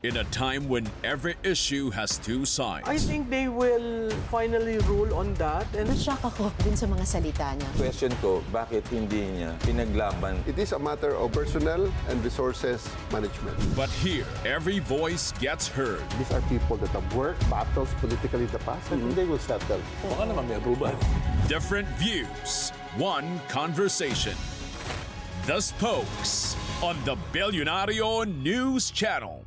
In a time when every issue has two sides. I think they will finally rule on that. And Nashock ako dun sa mga salita niya. Question ko, bakit hindi niya pinaglaban? It is a matter of personnel and resources management. But here, every voice gets heard. These are people that have worked battles politically in the past and they will settle. Baka naman may approval. Different views, one conversation. The Spokes on the Billionario News Channel.